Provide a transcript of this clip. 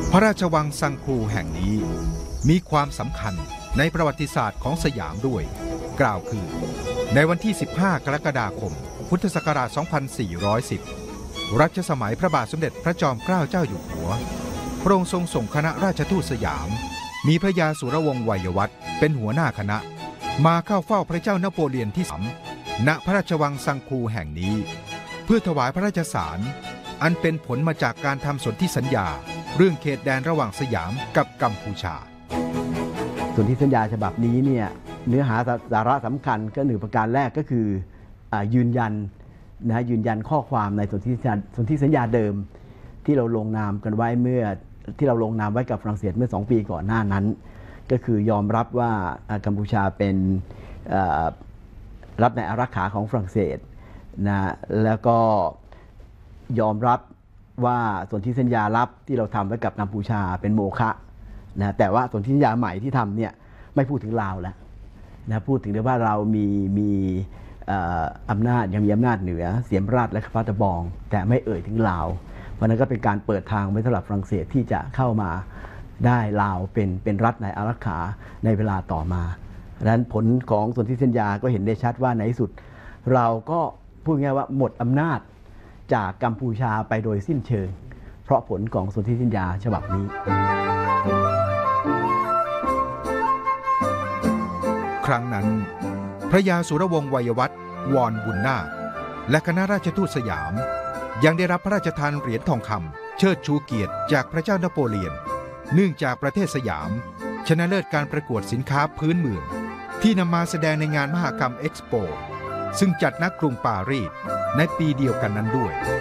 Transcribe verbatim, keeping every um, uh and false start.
พระราชวังซังคูแห่งนี้มีความสำคัญในประวัติศาสตร์ของสยามด้วยกล่าวคือในวันที่สิบห้ากรกฎาคมพุทธศักราชสองพันสี่ร้อยสิบรัชสมัยพระบาทสมเด็จพระจอมเกล้าเจ้าอยู่หัวพระองค์ทรงส่งคณะราชทูตสยามมีพระยาสุรวงศ์ไวยวัฒน์เป็นหัวหน้าคณะมาเข้าเฝ้าพระเจ้านโปเลียนที่สามณพระราชวังซังคูแห่งนี้เพื่อถวายพระราชสารอันเป็นผลมาจากการทำสนธิสัญญาเรื่องเขตแดนระหว่างสยามกับกัมพูชาสนธิสัญญาฉบับนี้เนี่ยเนื้อหาสาระสำคัญก็หนึ่งประการแรกก็คืออยืนยันนะยืนยันข้อความในสนธิสนธิสัญญาเดิมที่เราลงนามกันไว้เมื่อที่เราลงนามไว้กับฝรั่งเศสเมื่อสองปีก่อนหน้านั้นก็คือยอมรับว่ากัมพูชาเป็นรัฐในอารักขาของฝรั่งเศสนะแล้วก็ยอมรับว่าสนธิสัญญาลับที่เราทำไว้กับกัมพูชาเป็นโมฆะนะแต่ว่าสนธิสัญญาใหม่ที่ทำเนี่ยไม่พูดถึงลาวแล้วนะพูดถึงว่าเรามีมีอำนาจยังมีอำนาจเหนือเสียมราชและพัตบองแต่ไม่เอ่ยถึงลาวเพราะนั้นก็เป็นการเปิดทางไว้สำหรับฝรั่งเศสที่จะเข้ามาได้ลาวเป็นเป็นรัฐในอารักขาในเวลาต่อมาดังนั้นผลของสนธิสัญญาก็เห็นได้ชัดว่าในที่สุดเราก็พูดง่ายว่าหมดอำนาจจากกัมพูชาไปโดยสิ้นเชิงเพราะผลของสนธิสัญญาฉบับนี้ครั้งนั้นพระยาสุรวงศ์ไวยวัฒน์วอนบุญนาคและคณะราชทูตสยามยังได้รับพระราชทานเหรียญทองคำเชิดชูเกียรติจากพระเจ้านโปเลียนเนื่องจากประเทศสยามชนะเลิศการประกวดสินค้าพื้นเมืองที่นำมาแสดงในงานมหกรรมเอ็กซ์โปซึ่งจัดณกรุงปารีสในปีเดียวกันนั้นด้วย